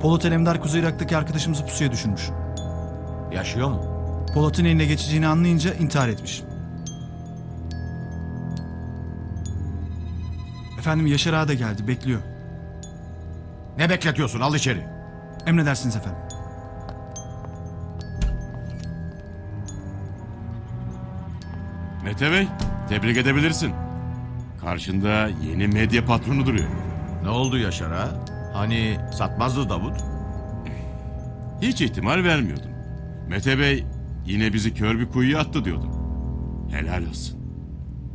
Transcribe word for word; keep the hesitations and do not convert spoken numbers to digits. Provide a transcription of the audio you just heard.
Polat Alemdar Kuzey Irak'taki arkadaşımızı pusuya düşürmüş. Yaşıyor mu? Polat'ın eline geçeceğini anlayınca intihar etmiş. Efendim Yaşar Ağa da geldi, bekliyor. Ne bekletiyorsun? Al içeri. Emredersiniz efendim. Mete Bey, tebrik edebilirsin. Karşında yeni medya patronu duruyor. Ne oldu Yaşar'a? Hani satmazdı Davut? Hiç ihtimal vermiyordum. Mete Bey yine bizi kör bir kuyuya attı diyordum. Helal olsun.